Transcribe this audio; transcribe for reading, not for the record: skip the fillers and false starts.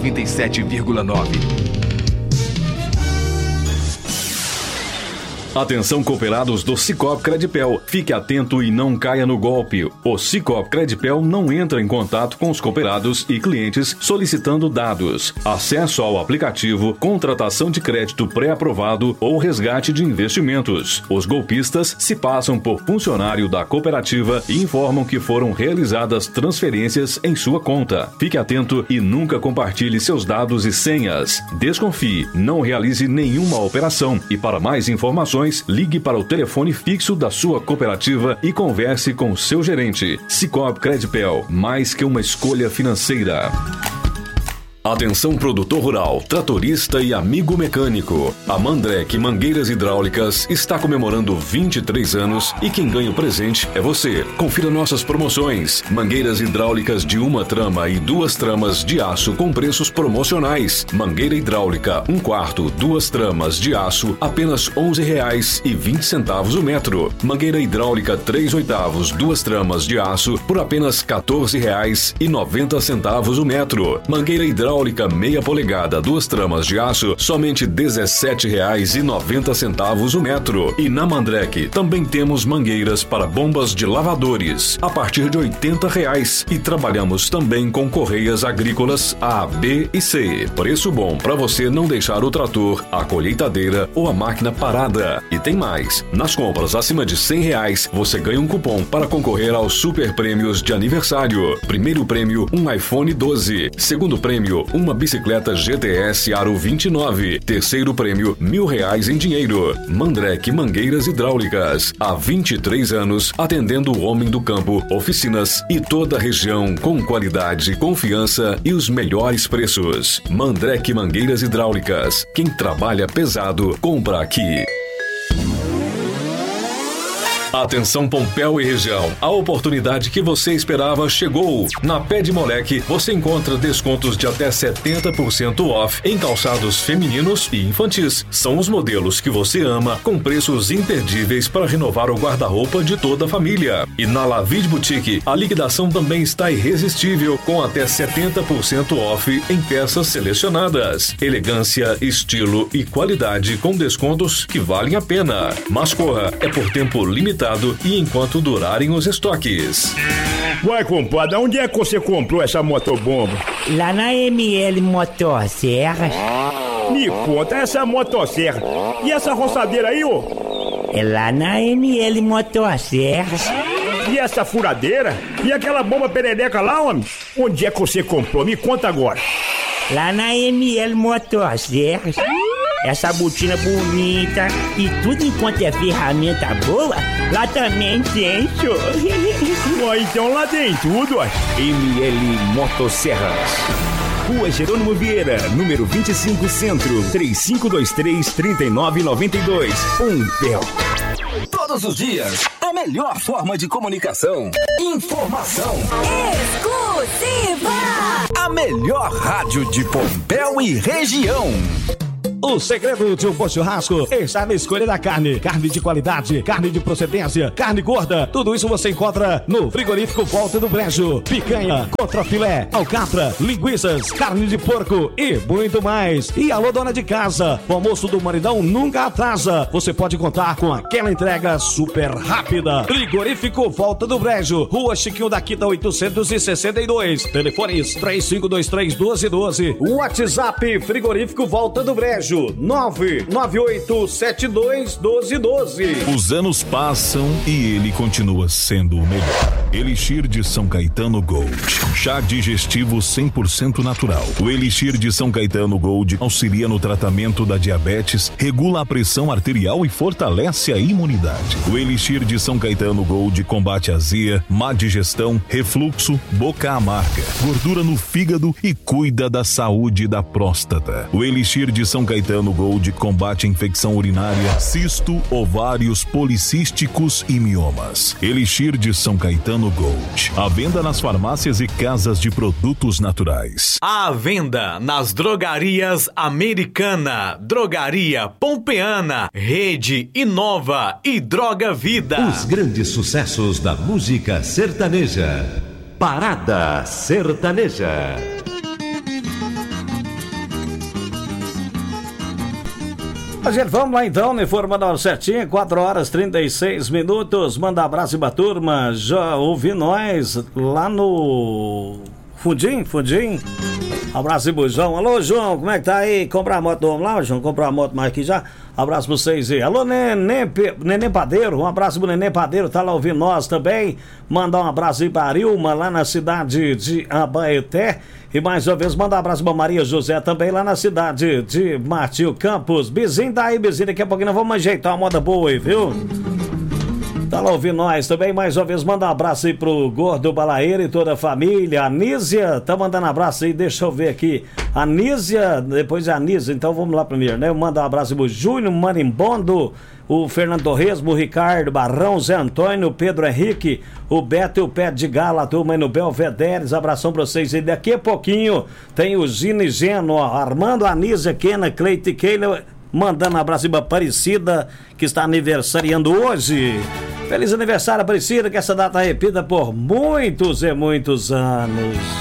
97,9. Atenção, cooperados do Sicoob Credipel. Fique atento e não caia no golpe. O Sicoob Credipel não entra em contato com os cooperados e clientes solicitando dados, acesso ao aplicativo, contratação de crédito pré-aprovado ou resgate de investimentos. Os golpistas se passam por funcionário da cooperativa e informam que foram realizadas transferências em sua conta. Fique atento e nunca compartilhe seus dados e senhas. Desconfie, não realize nenhuma operação e para mais informações, ligue para o telefone fixo da sua cooperativa e converse com seu gerente. Sicoob Credipel, mais que uma escolha financeira. Atenção, produtor rural, tratorista e amigo mecânico. A Mandrek Mangueiras Hidráulicas está comemorando 23 anos e quem ganha o presente é você. Confira nossas promoções. Mangueiras hidráulicas de 1 trama e 2 tramas de aço com preços promocionais. Mangueira hidráulica 1/4, 2 tramas de aço, apenas R$ 11,20 o metro. Mangueira hidráulica 3/8, 2 tramas de aço por apenas R$ 14,90 o metro. Mangueira hidráulica meia polegada, 2 tramas de aço, somente R$ 17,90 o metro. E na Mandrek também temos mangueiras para bombas de lavadores a partir de R$ 80 e trabalhamos também com correias agrícolas A, B e C. Preço bom para você não deixar o trator, a colheitadeira ou a máquina parada. E tem mais, nas compras acima de R$ 100 você ganha um cupom para concorrer aos super prêmios de aniversário. Primeiro prêmio, um iPhone 12. Segundo prêmio, uma bicicleta GTS Aro 29. Terceiro prêmio, R$ 1.000 em dinheiro. Mandrek Mangueiras Hidráulicas. Há 23 anos, atendendo o homem do campo, oficinas e toda a região com qualidade, confiança e os melhores preços. Mandrek Mangueiras Hidráulicas. Quem trabalha pesado, compra aqui. Atenção, Pompéu e região, a oportunidade que você esperava chegou. Na Pé de Moleque você encontra descontos de até 70% off em calçados femininos e infantis. São os modelos que você ama, com preços imperdíveis para renovar o guarda-roupa de toda a família. E na Lavide Boutique, a liquidação também está irresistível, com até 70% off em peças selecionadas. Elegância, estilo e qualidade com descontos que valem a pena. Mas corra, é por tempo limitado e enquanto durarem os estoques. Uai, compadre, onde é que você comprou essa motobomba? Lá na ML Motosserras. Me conta essa motosserra. E essa roçadeira aí, ô? É lá na ML Motosserras. E essa furadeira? E aquela bomba perereca lá, homem? Onde é que você comprou? Me conta agora. Lá na ML Motosserras. Essa botina bonita e tudo enquanto é ferramenta boa, lá também tem, show. Ué, então lá tem tudo, ó. ML Motosserras. Rua Jerônimo Vieira, número 25 Centro, 3523-3992. Pompéu. Todos os dias, a melhor forma de comunicação. Informação. Exclusiva. A melhor rádio de Pompéu e região. O segredo de um bom churrasco está na escolha da carne. Carne de qualidade, carne de procedência, carne gorda. Tudo isso você encontra no frigorífico Volta do Brejo. Picanha, contrafilé, alcatra, linguiças, carne de porco e muito mais. E alô, dona de casa, o almoço do maridão nunca atrasa. Você pode contar com aquela entrega super rápida. Frigorífico Volta do Brejo, Rua Chiquinho da Quita 862. Telefones 3523-1212. WhatsApp Frigorífico Volta do Brejo 998721212. Os anos passam e ele continua sendo o melhor. Elixir de São Caetano Gold. Chá digestivo 100% natural. O Elixir de São Caetano Gold auxilia no tratamento da diabetes, regula a pressão arterial e fortalece a imunidade. O Elixir de São Caetano Gold combate azia, má digestão, refluxo, boca amarga, gordura no fígado e cuida da saúde da próstata. O Elixir de São Caetano Gold combate infecção urinária, cisto, ovários policísticos e miomas. Elixir de São Caetano Gold. À venda nas farmácias e casas de produtos naturais. À venda nas drogarias Americana, Drogaria Pompeana, Rede Inova e Droga Vida. Os grandes sucessos da música sertaneja. Parada Sertaneja. Gente, vamos lá então, informando a hora certinha, 4h36. Manda abraço pra turma, já ouvi nós lá no Fundim. Abraço e bujão. Alô, João, como é que tá aí? Comprar a moto do homem lá, João? Comprar a moto mais aqui já? Abraço pra vocês aí. Alô, Neném Padeiro, um abraço pro Neném Padeiro, tá lá ouvindo nós também. Mandar um abraço aí pra Arilma, lá na cidade de Abaeté. E mais uma vez, mandar um abraço pra Maria José também, lá na cidade de Martinho Campos. Bizinho tá aí, Bizinho, daqui a pouquinho nós vamos ajeitar uma moda boa aí, viu? Tá lá ouvindo nós também, mais uma vez, manda um abraço aí pro Gordo Balaeiro e toda a família. A Nízia tá mandando um abraço aí, deixa eu ver aqui. A Nízia, depois é a Nízia, então vamos lá primeiro, né? Manda um abraço pro Júnior Marimbondo, o Fernando Torresmo, o Ricardo Barrão, Zé Antônio, o Pedro Henrique, o Beto e o Pé de Gala, a turma aí no Belvederes. Abração pra vocês aí. Daqui a pouquinho tem o Gino e Geno, ó, Armando, a Nízia, Kena, Cleite e Keila, mandando um abraço pra Aparecida, que está aniversariando hoje. Feliz aniversário, Aparecida, que essa data repita por muitos e muitos anos.